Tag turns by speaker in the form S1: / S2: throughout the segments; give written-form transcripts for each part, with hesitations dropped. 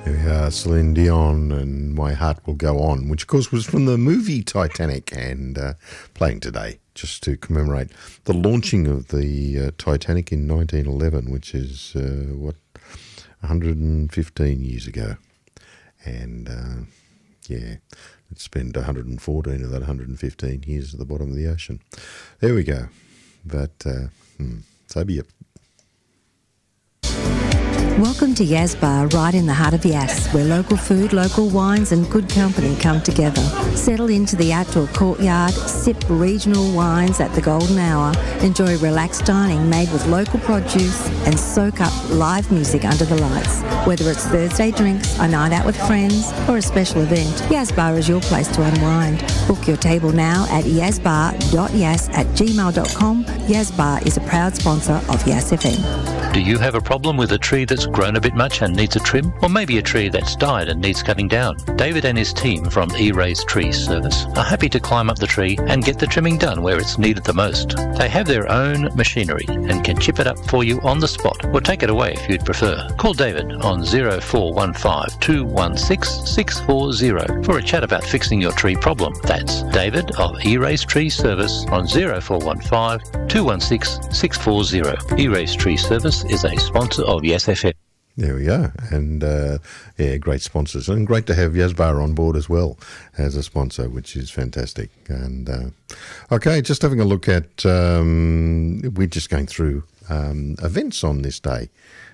S1: There we are, Celine Dion and My Heart Will Go On, which of course was from the movie Titanic and playing today just to commemorate the launching of the Titanic in 1911, which is, 115 years ago. And, let's spend 114 of that 115 years at the bottom of the ocean. There we go. But, so be it.
S2: Welcome to Yas Bar, right in the heart of Yas, where local food, local wines and good company come together. Settle into the outdoor courtyard, sip regional wines at the golden hour, enjoy relaxed dining made with local produce and soak up live music under the lights. Whether it's Thursday drinks, a night out with friends or a special event, Yas Bar is your place to unwind. Book your table now at yasbar.yas@gmail.com. Yas Bar is a proud sponsor of Yas FM.
S3: Do you have a problem with a tree that's grown a bit much and needs a trim? Or maybe a tree that's died and needs cutting down? David and his team from E-Rays Tree Service are happy to climb up the tree and get the trimming done where it's needed the most. They have their own machinery and can chip it up for you on the spot or take it away if you'd prefer. Call David on 0415 216 640 for a chat about fixing your tree problem. That's David of E-Rays Tree Service on 0415 216 640. E-Rays Tree Service is a sponsor of Yes FM.
S1: There we go. And, great sponsors. And great to have Yas Bar on board as well as a sponsor, which is fantastic. And, okay, just having a look at, we're just going through events on this day,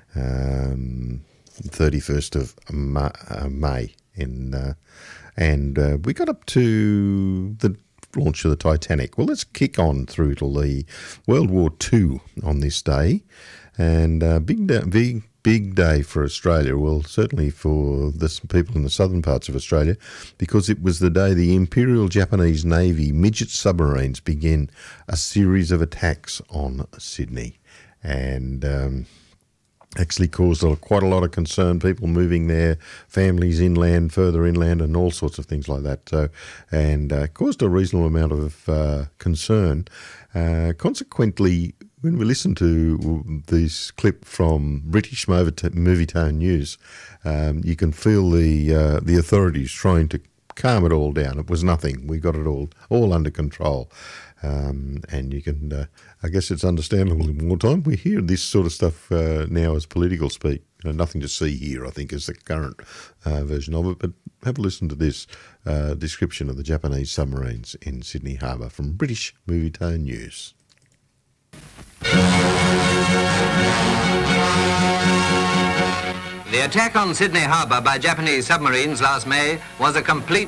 S1: 31st of May. And we got up to the launch of the Titanic. Well, let's kick on through to the World War II on this day. And big day for Australia, well, certainly for the people in the southern parts of Australia, because it was the day the Imperial Japanese Navy midget submarines began a series of attacks on Sydney. And actually caused quite a lot of concern, people moving their families inland, further inland, and all sorts of things like that. So, and caused a reasonable amount of concern. Consequently, when we listen to this clip from British Movietone News, you can feel the authorities trying to calm it all down. It was nothing. We got it all under control. And you can, I guess it's understandable in wartime. We hear this sort of stuff now as political speak. Nothing to see here, I think, is the current version of it. But have a listen to this description of the Japanese submarines in Sydney Harbour from British Movietone News.
S4: The attack on Sydney Harbour by Japanese submarines last May was a complete